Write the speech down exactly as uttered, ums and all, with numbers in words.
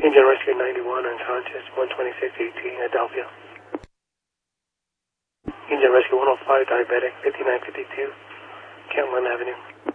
Engine Rescue ninety-one, unconscious, one twenty-six eighteen, Adelphia. Engine Rescue one oh five, diabetic, fifty-nine fifty-two, Kentland Avenue.